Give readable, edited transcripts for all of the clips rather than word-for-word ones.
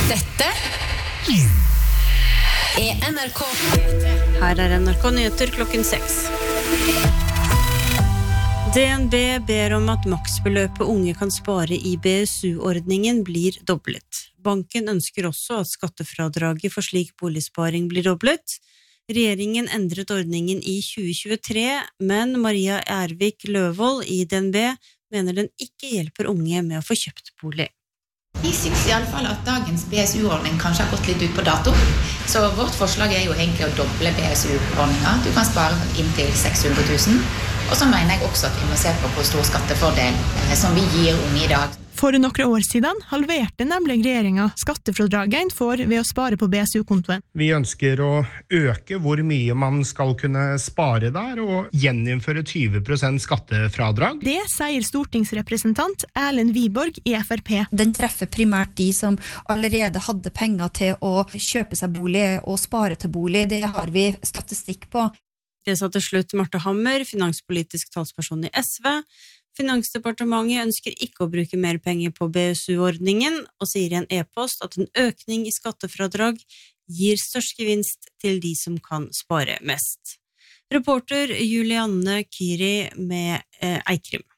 Dette NRK. Her NRK Nyheter klokken 6. DNB ber om at maksbeløpet unge kan spare i BSU-ordningen blir doblet. Banken ønsker også at skattefradraget for slik boligsparing blir doblet. Regjeringen endret ordningen i 2023, men Maria Ervik Løvold i DNB mener den ikke hjelper unge med å få kjøpt bolig. Vi synes I alle fall at dagens BSU-ordning kanskje har gått litt ut på dato. Så vårt forslag jo egentlig å doble BSU-ordningen. Du kan spare inntil 600 000. Og så mener jeg også at vi må se på hvor stor skattefordel som vi gir unge I dag. For noen år siden halverte nemlig regjeringen skattefradraget for ved å spare på BSU-kontoen. Vi ønsker å øke hvor mye man skal kunne spare der, og gjeninnføre 20% skattefradrag. Det sier stortingsrepresentant Erlend Wiborg I FrP. Den treffer primært de som allerede hadde penger til å kjøpe seg bolig og spare til bolig. Det har vi statistikk på. Det sa til slutt Marte Hammer, finanspolitisk talsperson I SV. Finansdepartementet ønsker ikke å bruke mer penger på BSU-ordningen, og sier I en e-post at en økning I skattefradrag gir størst gevinst til de som kan spare mest. Reporter Julianne Kyri med Eikrim.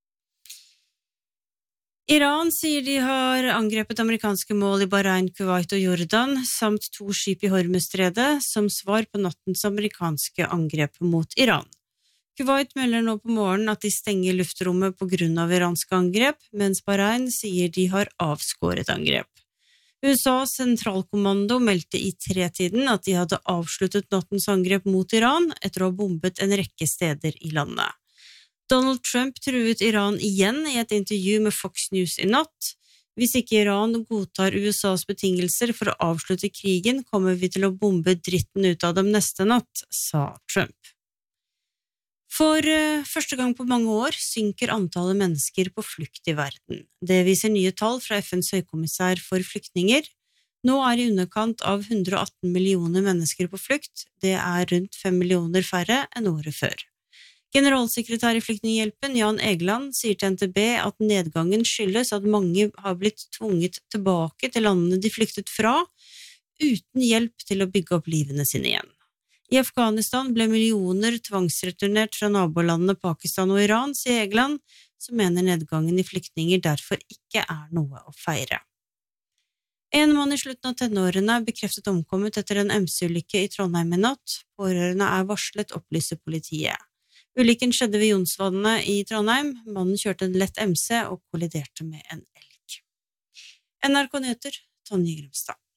Iran sier de har angrepet amerikanske mål I Bahrain, Kuwait og Jordan, samt 2 skip I Hormuzstredet, som svar på nattens amerikanske angrep mot Iran. Kuwait melder nå på morgenen at de stenger luftrommet på grunn av iranske angrep, mens Bahrain sier de har avskåret angrep. USAs sentralkommando meldte I 3-tiden at de hadde avsluttet nattens angrep mot Iran etter å ha bombet en rekke steder I landet. Donald Trump truet Iran igjen I et intervju med Fox News I natt. Hvis ikke Iran godtar USAs betingelser for å avslutte krigen, kommer vi til å bombe dritten ut av dem neste natt, sa Trump. For første gang på mange år synker antallet mennesker på flukt I verden. Det viser nye tall fra FNs høykommissær for flyktninger. Nå I underkant av 118 millioner mennesker på flukt. Det rundt 5 millioner færre enn året før. Generalsekretær I Flyktninghjelpen, Jan Egeland, sier til NTB at nedgangen skyldes at mange har blitt tvunget tilbake til landene de flyktet fra, uten hjelp til å bygge opp livene sine igjen. I Afghanistan ble millioner tvangsreturnert fra nabolandene Pakistan og Iran, sier Egeland, som mener nedgangen I flyktninger derfor ikke noe å feire. En mann I slutten av tenårene bekreftet omkommet etter en MC-ulykke I Trondheim I natt. Pårørende varslet, opplyser politiet. Ulykken skjedde ved Jonsvannet I Trondheim. Mannen kjørte en lett MC og kolliderte med en elg. NRK Nyheter, Tonje Grimstad.